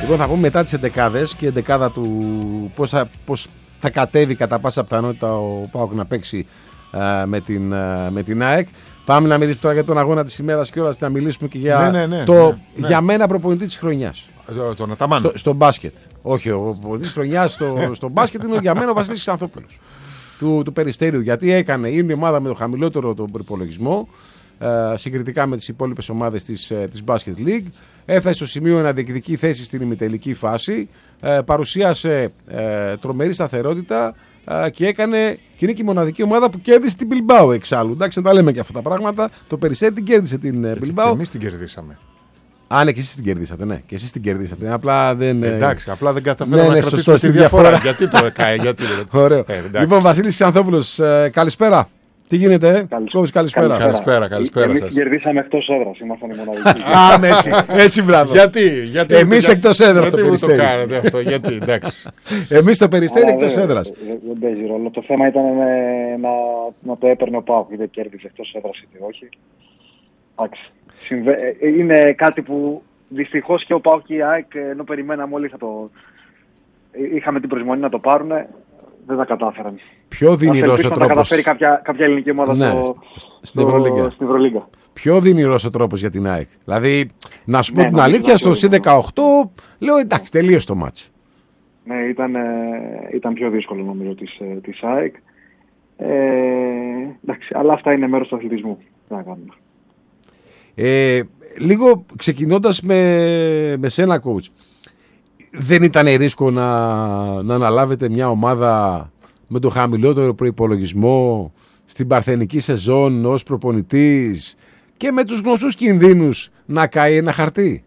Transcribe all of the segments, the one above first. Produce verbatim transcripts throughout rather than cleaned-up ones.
Λοιπόν, θα πούμε μετά τις εντεκάδες και εντεκάδα του πώς θα, πώς θα κατέβει κατά πάσα πιθανότητα ο ΠΑΟΚ να παίξει α, με, την, α, με την ΑΕΚ. Πάμε να μιλήσουμε τώρα για τον αγώνα της ημέρας και όλας, να μιλήσουμε και για ναι, ναι, ναι, το ναι, ναι. για μένα προπονητή της χρονιάς. Το, τον Αταμάν. Στο, στο μπάσκετ. Όχι, ο προπονητής της χρονιάς στο, στο μπάσκετ είναι για μένα ο Βασίλης Ξανθόπουλος του, του Περιστέριου. Γιατί έκανε, είναι η ομάδα με το χαμηλότερο τον προϋπολογισμό ε, συγκριτικά με τις υπόλοιπες ομάδες της, ε, της Basket League. Έφτασε στο σημείο να διεκδικεί θέση στην ημιτελική φάση. Ε, παρουσίασε ε, τρομερή σταθερότητα. Uh, και έκανε και είναι και η μοναδική ομάδα που κέρδισε την Bilbao εξάλλου. Εντάξει, να τα λέμε και αυτά τα πράγματα. Το Περιστέρι την κέρδισε την uh, Bilbao. Εμείς την κερδίσαμε. Α, ναι, και εσείς την κερδίσατε, ναι. Και εσείς την κερδίσατε. Απλά δεν. Εντάξει, απλά δεν καταφέραμε ναι, να ναι, κρατήσουμε τη διαφορά. διαφορά. Γιατί το έκανε, γιατί δεν. Ωραίο. Ε, λοιπόν, Βασίλης Ξανθόπουλος, ε, καλησπέρα. Τι γίνεται, ε? Κόβεις, καλησπέρα. Καλησπέρα, καλησπέρα σας. Εμείς κερδίσαμε εκτός έδρας, ήμασταν οι μοναδικοί. Α, ναι, έτσι, έτσι μπράβο. Γιατί, γιατί. Εμείς εκτός έδρας το Περιστέρι. Γιατί μου το κάνετε αυτό, γιατί, εντάξει. Εμείς το Περιστέρι εκτός έδρας. Δεν παίζει ρόλο. Το θέμα ήταν να το έπαιρνε ο ΠΑΟΚ, είτε κέρδισε εκτός έδρας είτε όχι. Εντάξει. Είναι κάτι που δυστυχώς και ο ΠΑΟΚ και η ΑΕΚ, ενώ περιμέναμε όλοι θα το... είχαμε την προσμονή να το πάρουν, δεν τα κατάφεραν. Πιο δυνηρός ο τρόπος. Θα καταφέρει κάποια, κάποια ελληνική ομάδα ναι, στο, στην Ευρωλίγκα. Ευρωλίγκα. Πιο δυνηρός ο τρόπος για την ΑΕΚ. Δηλαδή, να σου πω ναι, την αλήθεια, στο σι δεκαοκτώ λέω εντάξει, τελείωσε το μάτς. Ναι, ήταν, ήταν πιο δύσκολο νομίζω της, της ΑΕΚ. Ε, εντάξει, αλλά αυτά είναι μέρος του αθλητισμού. Τι να κάνουμε. Ε, λίγο ξεκινώντας με, με σένα, coach, δεν ήταν ρίσκο να, να αναλάβετε μια ομάδα με το χαμηλότερο προϋπολογισμό στην παρθενική σεζόν ως προπονητής και με τους γνωστούς κινδύνους να καεί ένα χαρτί?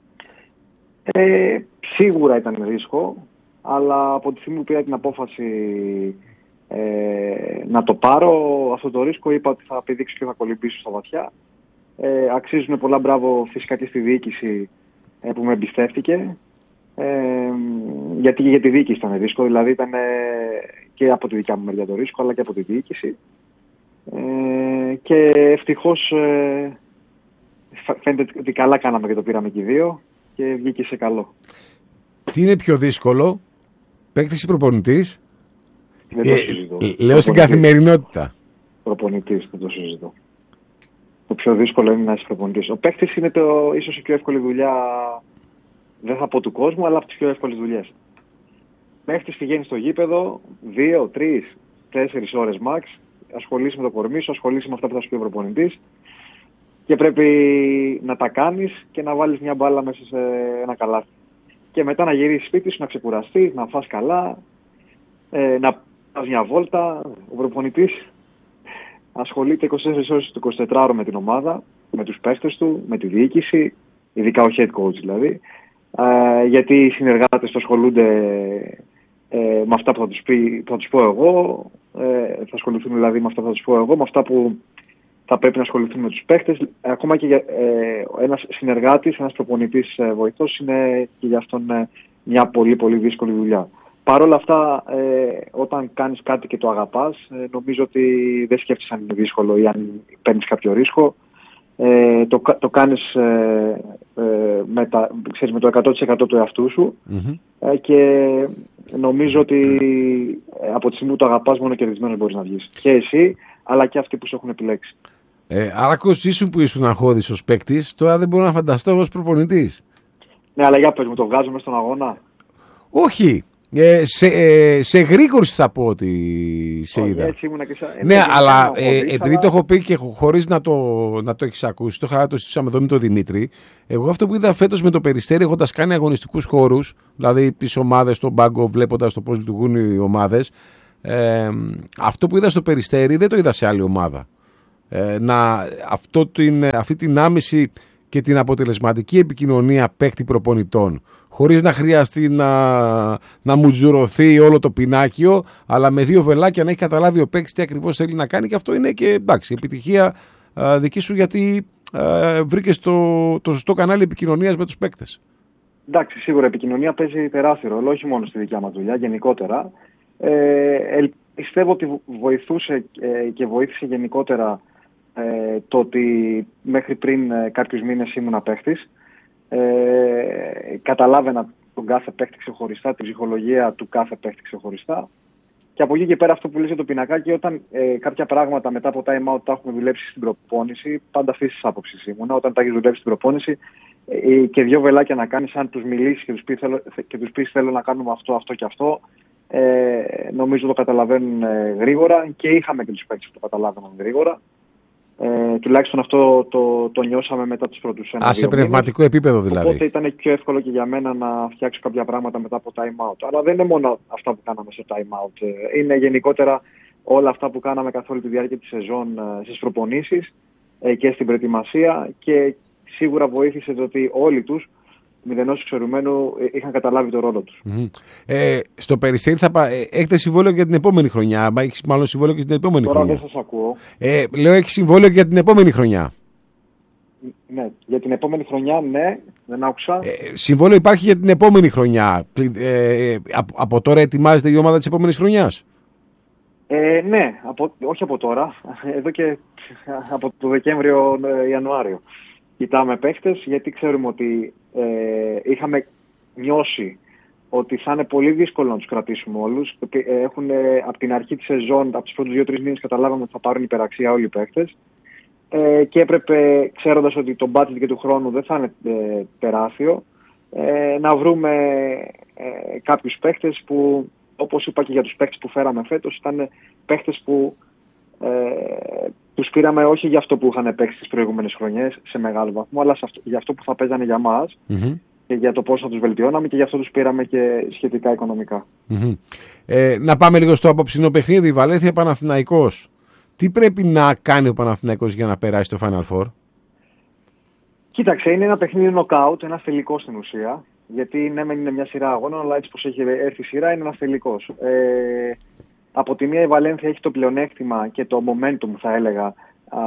Ε, σίγουρα ήταν ρίσκο, αλλά από τη στιγμή που πήρα την απόφαση ε, να το πάρω αυτό το ρίσκο, είπα ότι θα πηδήξω και θα κολυμπήσω στα βαθιά. Ε, αξίζουν πολλά μπράβο φυσικά και στη διοίκηση ε, που με εμπιστεύτηκε. Ε, γιατί και για τη διοίκηση ήταν ρίσκο, δηλαδή ήταν ε, και από τη δικιά μου μεριά το ρίσκο, αλλά και από τη διοίκηση. Ε, και ευτυχώς ε, φαίνεται ότι καλά κάναμε και το πήραμε και οι δύο και βγήκε σε καλό. Τι είναι πιο δύσκολο, παίκτης ή προπονητής? Δεν το συζητώ. Ε, λέω στην καθημερινότητα. Προπονητής, δεν το συζητώ. Το πιο δύσκολο είναι να είσαι προπονητής. Ο παίκτης είναι το, ίσως η πιο εύκολη δουλειά, δεν θα πω του κόσμου, αλλά από τις πιο εύκολες δουλειές. Παίκτης πηγαίνει στο γήπεδο, δύο, τρεις, τέσσερις ώρες max, ασχολείσαι με το κορμί σου, ασχολείσαι με αυτά που θα σου πει ο προπονητής και πρέπει να τα κάνεις και να βάλεις μια μπάλα μέσα σε ένα καλάθι. Και μετά να γυρίσεις σπίτι σου, να ξεκουραστείς, να φας καλά, ε, να πας μια βόλτα. Ο προπονητής ασχολείται είκοσι τέσσερις ώρες το εικοσιτετράωρο με την ομάδα, με τους παίκτες του, με τη διοίκηση, ειδικά ο head coach δηλαδή, ε, γιατί οι συνεργάτες του ασχολούνται ε, με αυτά που θα τους, πει, θα τους πω εγώ, ε, θα ασχοληθούν δηλαδή με αυτά που θα τους πω εγώ, με αυτά που θα πρέπει να ασχοληθούν με τους παίκτες. Ακόμα και ε, ένας συνεργάτης, ένας προπονητής ε, βοηθός είναι και για αυτόν ε, μια πολύ πολύ δύσκολη δουλειά. Παρ' όλα αυτά, ε, όταν κάνεις κάτι και το αγαπάς, ε, νομίζω ότι δεν σκέφτεσαι αν είναι δύσκολο ή αν παίρνεις κάποιο ρίσκο. Ε, το, το κάνεις ε, ε, με, τα, ξέρεις, με το εκατό τοις εκατό του εαυτού σου mm-hmm. ε, και νομίζω ότι ε, από τη στιγμή που το αγαπάς μόνο κερδισμένος μπορείς να βγεις. Και εσύ, αλλά και αυτοί που σε έχουν επιλέξει. Ε, άρα ήσουν που ήσουν αγχώδης ως παίκτης, τώρα δεν μπορώ να φανταστώ ως προπονητής. Ναι, αλλά για πες μου, το βγάζουμε στον αγώνα. Όχι. Ε, σε, ε, σε γρήγορση θα πω ότι σε Όχι, είδα. Έτσι ήμουνα και σαν... Ναι, αλλά ε, χωρίς, επειδή αλλά... το έχω πει και χωρίς να το, να το έχεις ακούσει, το είχα το συζητήσαμε εδώ με τον Δημήτρη. Εγώ αυτό που είδα φέτος με το Περιστέρι, έχοντας κάνει αγωνιστικούς χώρους, δηλαδή τις ομάδες στον πάγκο, βλέποντας το πώς λειτουργούν οι ομάδες, ε, αυτό που είδα στο Περιστέρι δεν το είδα σε άλλη ομάδα. Ε, να, αυτό την, αυτή την άμεση και την αποτελεσματική επικοινωνία παίκτη προπονητών, χωρίς να χρειαστεί να, να μουτζουρωθεί όλο το πινάκιο, αλλά με δύο βελάκια να έχει καταλάβει ο παίκτης τι ακριβώς θέλει να κάνει, και αυτό είναι και εντάξει, επιτυχία α, δική σου, γιατί α, βρήκες το, το σωστό κανάλι επικοινωνίας με τους παίκτες. Εντάξει, σίγουρα η επικοινωνία παίζει τεράστιο ρόλο, όχι μόνο στη δικιά μας δουλειά, γενικότερα. Ε, πιστεύω ότι βοηθούσε ε, και βοήθησε γενικότερα ε, το ότι μέχρι πριν ε, κάποιους μήνες ήμουν παίχτης. Ε, καταλάβαινα τον κάθε παίκτη ξεχωριστά, την ψυχολογία του κάθε παίκτη ξεχωριστά. Και από εκεί και πέρα αυτό που λέει το πινακάκι, όταν ε, κάποια πράγματα μετά από time out τα έχουμε δουλέψει στην προπόνηση, πάντα αυτή τη άποψη ήμουνα. Όταν τα έχει δουλέψει στην προπόνηση ε, και δύο βελάκια να κάνει, αν του μιλήσει και του πει θέλω, θέλω να κάνουμε αυτό, αυτό και αυτό, ε, νομίζω το καταλαβαίνουν ε, γρήγορα και είχαμε και του παίκτες που το καταλάβαιναν γρήγορα. Ε, τουλάχιστον αυτό το, το νιώσαμε μετά τους πρώτους ένα. Α, σε πνευματικό επίπεδο δηλαδή. Οπότε ήταν πιο εύκολο και για μένα να φτιάξω κάποια πράγματα μετά από time out. Αλλά δεν είναι μόνο αυτά που κάναμε στο time out. Είναι γενικότερα όλα αυτά που κάναμε καθ' όλη τη διάρκεια της σεζόν στις προπονήσεις και στην προετοιμασία. Και σίγουρα βοήθησε το ότι όλοι τους, μηδενός εξαιρουμένου, είχαν καταλάβει το ρόλο τους. Mm-hmm. Ε, στο Περιστέρι θα πα... έχετε συμβόλαιο για την επόμενη χρονιά. Μα έχεις μάλλον συμβόλαιο και την επόμενη Τώρα χρονιά. δεν σας ακούω. Ε, λέω έχει συμβόλαιο για την επόμενη χρονιά. Ναι, για την επόμενη χρονιά, ναι, δεν άκουσα. Ε, συμβόλαιο υπάρχει για την επόμενη χρονιά. Ε, από, από τώρα ετοιμάζεται η ομάδα της επόμενης χρονιάς. Ε, ναι, από, όχι από τώρα. Εδώ και από το Δεκέμβριο-Ιανουάριο. Κοιτάμε παίχτες, γιατί ξέρουμε ότι ε, είχαμε νιώσει ότι θα είναι πολύ δύσκολο να τους κρατήσουμε όλους. Έχουν, ε, από την αρχή της σεζόν, από τους πρώτους δύο τρεις μήνες καταλάβαμε ότι θα πάρουν υπεραξία όλοι οι παίχτες. Ε, και έπρεπε, ξέροντας ότι το budget και του χρόνου δεν θα είναι ε, τεράστιο, ε, να βρούμε ε, κάποιους παίχτες που, όπως είπα και για τους παίχτες που φέραμε φέτος, ήταν παίχτες που ε, τους πήραμε όχι για αυτό που είχαν παίξει τις προηγούμενες χρονιές σε μεγάλο βαθμό, αλλά αυτό, για αυτό που θα παίζανε για μας mm-hmm. και για το πώς θα τους βελτιώναμε και γι' αυτό τους πήραμε και σχετικά οικονομικά. Mm-hmm. Ε, να πάμε λίγο στο απόψινό παιχνίδι, Βαλένθια Παναθηναϊκός. Τι πρέπει να κάνει ο Παναθηναϊκός για να περάσει στο Final Four? Κοίταξε, είναι ένα παιχνίδι νοκάουτ, ένα τελικό στην ουσία. Γιατί ναι, μεν είναι μια σειρά αγώνων, αλλά έτσι πως έχει έρθει η σειρά είναι ένα τελικός. Ε, από τη μία η Βαλένθια έχει το πλεονέκτημα και το momentum, θα έλεγα, α,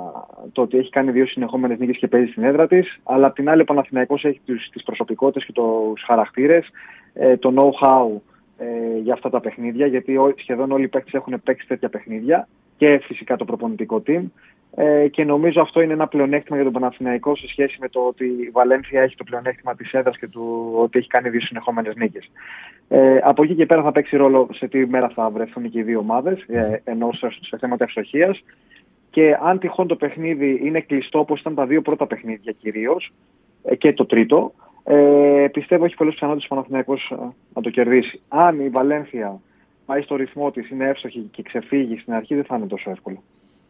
το ότι έχει κάνει δύο συνεχόμενες νίκες και παίζει στην έδρα της. Αλλά απ' την άλλη ο Παναθηναϊκός έχει τους, τις προσωπικότητες και τους χαρακτήρες, ε, το know-how ε, για αυτά τα παιχνίδια. Γιατί ό, σχεδόν όλοι οι παίκτες έχουν παίξει τέτοια παιχνίδια. Και φυσικά το προπονητικό team. Ε, και νομίζω αυτό είναι ένα πλεονέκτημα για τον Παναθηναϊκό σε σχέση με το ότι η Βαλένθια έχει το πλεονέκτημα της έδρας και του ότι έχει κάνει δύο συνεχόμενες νίκες. Ε, από εκεί και πέρα θα παίξει ρόλο σε τι μέρα θα βρεθούν και οι δύο ομάδες, ε, ενώ σε, σε θέματα ευστοχίας. Και αν τυχόν το παιχνίδι είναι κλειστό, όπως ήταν τα δύο πρώτα παιχνίδια κυρίως, ε, και το τρίτο, ε, πιστεύω έχει πολλές πιθανότητες ο Παναθηναϊκός ε, να το κερδίσει. Αν η Βαλένθια πάει στο ρυθμό της, είναι εύστοχη και ξεφύγει στην αρχή, δεν θα είναι τόσο εύκολο.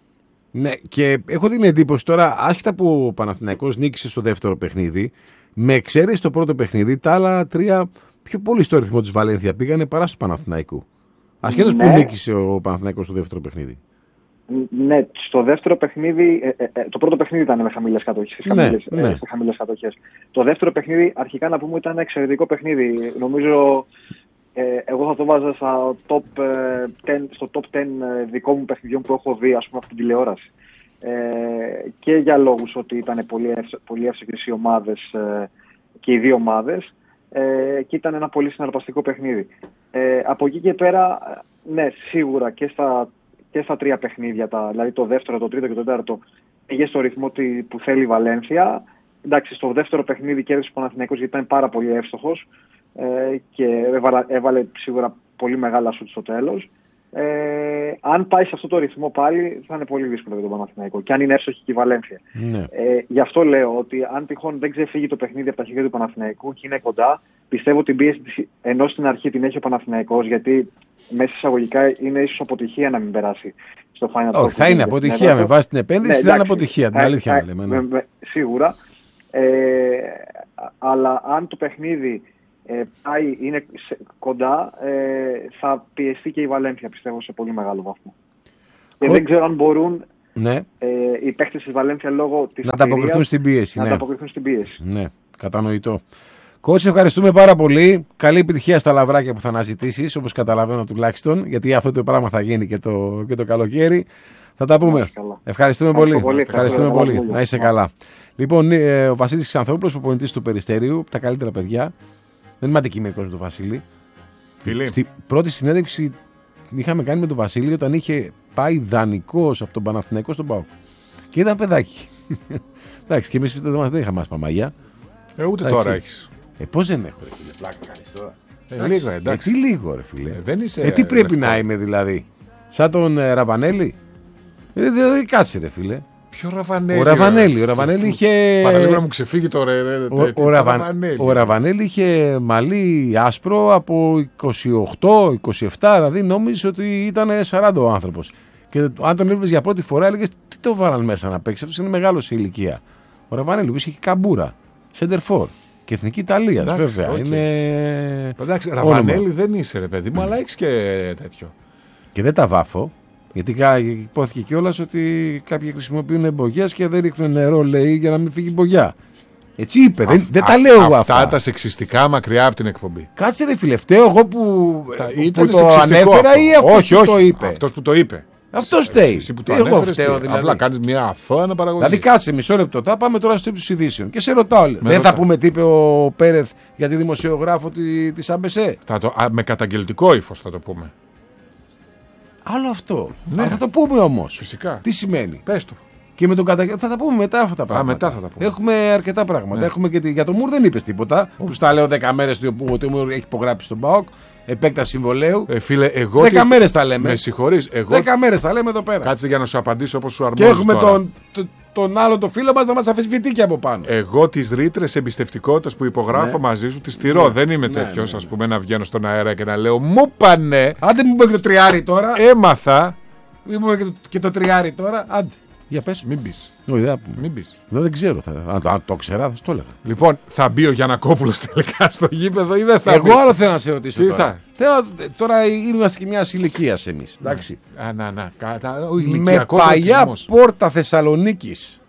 Ναι, και έχω την εντύπωση τώρα, άσχετα που ο Παναθηναϊκός νίκησε στο δεύτερο παιχνίδι, με εξαίρεση το πρώτο παιχνίδι, τα άλλα τρία πιο πολύ στο ρυθμό της Βαλένθια πήγανε παρά στο Παναθηναϊκού. Ασχέτως ναι. που νίκησε ο Παναθηναϊκός στο δεύτερο παιχνίδι. Ναι, στο δεύτερο παιχνίδι, ε, ε, το πρώτο παιχνίδι ήταν με χαμηλές κατοχές. Ναι, ναι. ε, χαμηλές κατοχές. Το δεύτερο παιχνίδι, αρχικά να πούμε, ήταν ένα εξαιρετικό παιχνίδι. Νομίζω. Ε, εγώ θα το βάζα στα top, ten, στο top ten δικό μου παιχνιδιών που έχω δει, ας πούμε, από την τηλεόραση. Ε, και για λόγους ότι ήταν πολύ, πολύ εύστοχες οι ομάδες ε, και οι δύο ομάδες ε, και ήταν ένα πολύ συναρπαστικό παιχνίδι. Ε, από εκεί και πέρα, ναι, σίγουρα και στα, και στα τρία παιχνίδια, τα, δηλαδή το δεύτερο, το τρίτο και το τέταρτο, πήγε στο ρυθμό που θέλει η Βαλένθια. Εντάξει, στο δεύτερο παιχνίδι κέρδισε ο Παναθηναϊκός γιατί ήταν πάρα πολύ εύστοχος. Ε, και έβαλε, έβαλε σίγουρα πολύ μεγάλα σουτ στο τέλος. Ε, αν πάει σε αυτό το ρυθμό πάλι θα είναι πολύ δύσκολο για τον Παναθηναϊκό και αν είναι εύστοχη και η Βαλένθια. Ναι. Ε, γι' αυτό λέω ότι αν τυχόν δεν ξεφύγει το παιχνίδι από τα χέρια του Παναθηναϊκού και είναι κοντά, πιστεύω ότι την πίεση ενώ στην αρχή την έχει ο Παναθηναϊκός, γιατί μέσα εισαγωγικά είναι ίσως αποτυχία να μην περάσει στο Final Four. Όχι, θα είναι αποτυχία με βάση την επένδυση, ναι, θα είναι αποτυχία, την αλήθεια να λέμε. Ναι. Με, με, σίγουρα. Ε, αλλά αν το παιχνίδι Ε, πάει, είναι κοντά, ε, θα πιεστεί και η Βαλένθια, πιστεύω, σε πολύ μεγάλο βαθμό. Και Ο... δεν ξέρω αν μπορούν ναι. ε, οι παίκτες της Βαλένθια λόγω της να ανταποκριθούν στην πίεση. Να ναι. ανταποκριθούν στην πίεση. Ναι, κατανοητό. Κώση, ευχαριστούμε πάρα πολύ. Καλή επιτυχία στα λαβράκια που θα αναζητήσεις, όπως καταλαβαίνω τουλάχιστον, γιατί αυτό το πράγμα θα γίνει και το, και το καλοκαίρι. Θα τα πούμε. Ευχαριστούμε πολύ. πολύ. Ευχαριστούμε πολύ. πολύ. Να είσαι yeah. καλά. Λοιπόν, ο Βασίλης Ξανθόπουλος, προπονητής του Περιστέριου, τα καλύτερα παιδιά. Δεν είμαι αντικειμενικός με τον Βασίλη. Φίλοι. Στη πρώτη συνέντευξη είχαμε κάνει με τον Βασίλη όταν είχε πάει δανεικός από τον Παναθηναϊκό στον ΠΑΟΚ. Και ήταν παιδάκι. Εντάξει, και εμείς δεν είχαμε άσπα μαγιά. Ε, ούτε Εντάξει. Τώρα έχεις. Ε, πώς δεν έχω, ρε φίλε, πλάκα κάνεις τώρα. Ε, λίγο, εντάξει. Ε, τι λίγο, ρε φίλε. Ε, δεν είσαι, ε, τι πρέπει λευκό. να είμαι, δηλαδή. Σαν τον ε, Ραβανέλη. Ε, δηλαδή, κάτσε, ρε φίλε. Ποιο Ραβανέλη. Ο Ραβανέλη, ο Ραβανέλη είχε. Παραλίγο να μου ξεφύγει τώρα. Ρε, ρε, Ο, τι, ο, Ραβα... Ραβανέλη. ο Ραβανέλη είχε μαλλί άσπρο από είκοσι οκτώ είκοσι επτά, δηλαδή νόμιζε ότι ήταν σαράντα ο άνθρωπος. Και αν τον έβλεπες για πρώτη φορά, έλεγες τι το βάλαν μέσα να παίξει. Αυτό είναι μεγάλο σε ηλικία. Ο Ραβανέλη είχε καμπούρα, σέντερφορ και εθνική Ιταλία. Βέβαια. Okay. Είναι. Εντάξει, Ραβανέλη δεν είσαι, ρε παιδί μου, αλλά έχει και τέτοιο. Και δεν τα βάφω. Γιατί υπόθηκε κιόλας ότι κάποιοι χρησιμοποιούν εμπογιές και δεν ρίχνουν νερό, λέει, για να μην φύγει μπογιά. Έτσι είπε, δεν, δεν τα λέω εγώ αυτά. Αυτά τα σεξιστικά μακριά από την εκπομπή. Κάτσε ρε φίλε, φταίω εγώ που, Τα, που, που το ανέφερα αυτό. Ή αυτός όχι, που όχι, το είπε. αυτός που το είπε. Αυτός φταίει. Εσύ που το εγώ ανέφερες, φταίω τι, δηλαδή. Απλά κάνεις μια αθώα αναπαραγωγή. Δηλαδή κάτσε μισό λεπτό, θα πάμε τώρα στο ύψος των ειδήσεων. Και σε ρωτάω, δεν ρωτά. θα πούμε τι είπε ο Πέρεθ για τη δημοσιογράφο της Αμπεσέ. Θα το, α, με καταγγελτικό ύφος θα το πούμε. Άλλο αυτό. Ναι. Αλλά θα το πούμε όμως. Φυσικά. Τι σημαίνει. Πες το. Και με τον καταγγελ... θα τα πούμε μετά αυτά τα πράγματα. Α, μετά θα τα πούμε. Έχουμε αρκετά πράγματα. Ναι. Έχουμε και τη... Για τον Μουρ δεν είπε τίποτα. Που στα λέω δέκα μέρες ότι ο Μουρ έχει υπογράψει στον ΠΑΟΚ. Επέκταση συμβολέου. Ε, φίλε, εγώ. δέκα τι... μέρες τα λέμε. Με συγχωρείς. Εγώ. δέκα μέρες τα λέμε εδώ πέρα. Κάτσε για να σου απαντήσω όπως σου Και αρμόζει. έχουμε τώρα. τον, τον, τον άλλο το φίλο μας να μας αφισβητεί και από πάνω. Εγώ τις ρήτρες εμπιστευτικότητας που υπογράφω Ναι. μαζί σου τις τηρώ. Ναι. Δεν είμαι Ναι, τέτοιος, ναι, ας πούμε, να βγαίνω στον αέρα και να λέω μου πάνε. Άντε μου πούμε και το τριάρι τώρα. Έμαθα. Μην πούμε και το, και το τριάρι τώρα. Άντε. Για πες. Μην πεις. Όχι, δεν θα πούμε. Μην πεις. Δεν, δεν ξέρω. Θα, αν, το- αν το ξέρα θα σου το έλεγα. Λοιπόν, θα μπει ο Γιαννακόπουλος τελικά στο γήπεδο ή δεν θα μπει. Εγώ άλλο θέλω να σε ρωτήσω Τι τώρα. θα? Θέλω, τώρα είμαστε και μια ηλικία εμείς. Εντάξει. Α, να, να. Κατα... Ο Με ηλικιακός παλιά ρατσισμός. πόρτα Θεσσαλονίκης.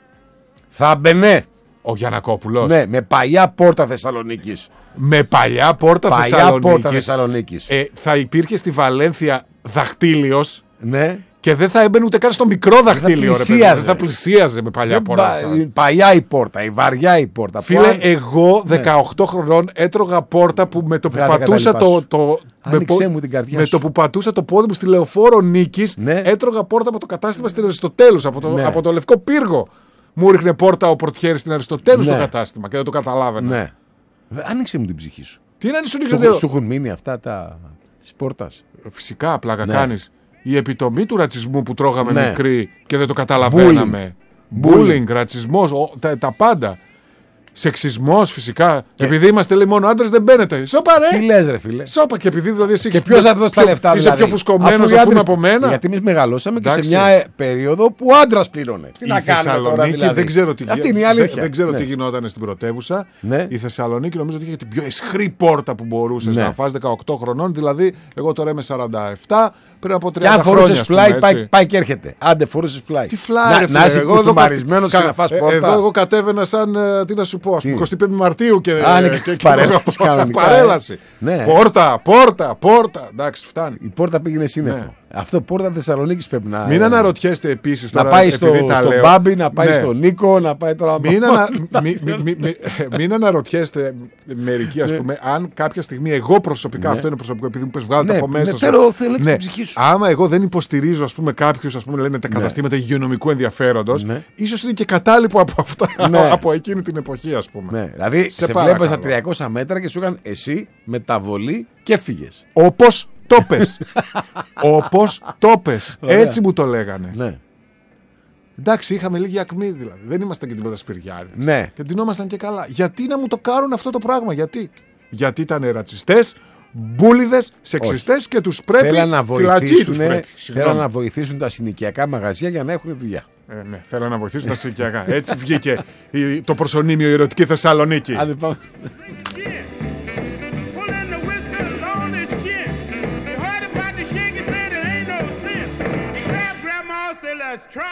Θα μπαινε. Ο Γιαννακόπουλος. Ναι, με παλιά πόρτα Θεσσαλονίκης. Με παλιά πόρτα Παλιά Θεσσαλονίκης. πόρτα Θεσσαλονίκης. Ε, θα υπήρχε στη Βαλένθια δαχτύλιος Ναι. και δεν θα έμπαινε ούτε καν στο μικρό δαχτύλιο. Ρε, παιδί. πλησίαζε. Δεν θα πλησίαζε με παλιά Δεν πόρτα. πα- Θεσσαλονίκης. Παλιά η πόρτα, η βαριά η πόρτα. Φίλε, Που αν- εγώ δεκαοκτώ χρονών έτρωγα πόρτα που με το που Βγάλε τα πατούσα κατάλοιπά το. σου. το Άνοιξέ πο- μου την καρδιά με σου. το που πατούσα το πόδι μου στη λεωφόρο Νίκης, Ναι. έτρωγα πόρτα από το κατάστημα στην Αριστοτέλους, από το, Ναι. από το Λευκό Πύργο. Μου ρίχνε πόρτα ο πορτιέρης στην Αριστοτέλους Ναι. στο κατάστημα και δεν το καταλάβαινα. Ναι. Δε- Άνοιξε μου την ψυχή σου. Τι να σου Σου, ρίξω έχουν- δύο. σου έχουν μείνει αυτά τα τη πόρτα. Φυσικά, πλάκα Ναι. κάνεις. Η επιτομή του ρατσισμού που τρώγαμε Ναι. μικροί και δεν το καταλαβαίναμε. Bullying. Bullying, ρατσισμός, ο- τα, τα πάντα. Σεξισμός φυσικά. Και επειδή είμαστε λέει μόνο άντρες δεν μπαίνετε. Σώπα ρε! Τι λες ρε φίλε. Σώπα και επειδή δηλαδή εσύ Και έχεις ποιο θα πιο- δώσει τα πιο- λεφτά Είσαι δηλαδή. πιο φουσκωμένος Αφού ας οι πούμε άντρες- από μένα. Γιατί εμεί μεγαλώσαμε και σε Εντάξει. μια ε, περίοδο που άντρα πλήρωνε. Τι Η να κάνουμε τώρα Θεσσαλονίκη δηλαδή. δεν ξέρω τι, Αυτή είναι η δεν- αλήθεια. δεν ξέρω Ναι. τι γινόταν στην πρωτεύουσα. Ναι. Η Θεσσαλονίκη νομίζω ότι είχε την πιο αισχρή πόρτα που μπορούσε Ναι. να φας δεκαοκτώ χρονών. Δηλαδή, εγώ τώρα είμαι σαράντα επτά, πριν από Και τριάντα αν χρόνια. φορούσε ας πούμε, φλάι, έτσι. πάει, πάει και έρχεται. Άντε, φορούσε φλάι. Τι φλάι, Να, ρε, να φίλε, είσαι εγώ εδώ κουστούμαρισμένος κα- και να φας ε, πόρτα. Εδώ εγώ κατέβαινα σαν, ε, τι να σου πω, ας πούμε, εικοστή πέμπτη Μαρτίου και, Α, ναι, και, και, παρέλαση και- κανονικά, παρέλαση. ε. Ναι. Πόρτα, πόρτα, πόρτα. Εντάξει, φτάνει. Η πόρτα πήγαινε σύννεφο. Ναι. Αυτό πόρτα Θεσσαλονίκη πρέπει να. Μην ε, αναρωτιέστε επίσης Να τώρα, πάει στο, επειδή τα στον λέω. Μπάμπη, να πάει Ναι. στον Νίκο, να πάει τώρα. Μην, ανα... μη, μη, μη, μη, μην αναρωτιέστε μερικοί, ας Ναι. πούμε, αν κάποια στιγμή εγώ προσωπικά, Ναι. αυτό είναι προσωπικό, επειδή μου πες βγάλετε Ναι, από μέσα ναι, σου. θέλω- θέλω έξω την ψυχή σου. Άμα εγώ δεν υποστηρίζω, ας πούμε, κάποιους, ας πούμε, λένε τα καταστήματα υγειονομικού ενδιαφέροντος, Ναι. ίσως είναι και κατάλοιπο από αυτά, Ναι. από εκείνη την εποχή, ας πούμε. Ναι, δηλαδή Σε σε, παρακαλώ. βλέπεις στα τριακόσια μέτρα και σου έκανε εσύ μεταβολή και φύγες. Όπως το πες. Όπως το πες. Ωραία. Έτσι μου το λέγανε. Ναι. Εντάξει, είχαμε λίγη ακμή δηλαδή. Δεν ήμασταν και τίποτα σπηριάρι. Ναι. Και ντυνόμασταν και καλά. Γιατί να μου το κάνουν αυτό το πράγμα, γιατί. Γιατί ήταν ρατσιστές, μπούλιδες, σεξιστές και τους πρέπει Θέλαν να φυλακή τους βοηθήσουν, πρέπει. θέλαν Συγγνώμη. να βοηθήσουν τα συνοικιακά μαγαζιά για να έχουν δουλειά. Ε, ναι, θέλω να βοηθήσουν τα συνοικιακά. Έτσι βγήκε η- το προσωνύμιο η ερωτική Θεσσαλονίκη. Άντε πάμε. Pulling the whiskers on his chin. You heard about the shake, he said it ain't no sin. He grabbed grandma, said let's try.